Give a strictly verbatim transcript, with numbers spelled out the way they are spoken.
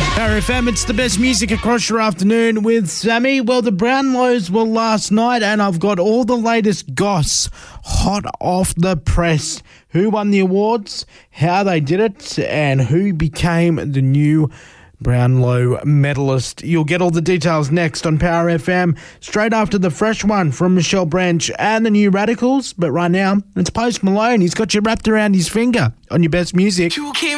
Power F M, it's the best music across your afternoon with Sammy. Well, the Brownlows were last night, and I've got all the latest goss hot off the press. Who won the awards, how they did it, and who became the new Brownlow medalist. You'll get all the details next on Power F M, straight after the fresh one from Michelle Branch and the New Radicals. But right now, it's Post Malone. He's got you wrapped around his finger on your best music. You keep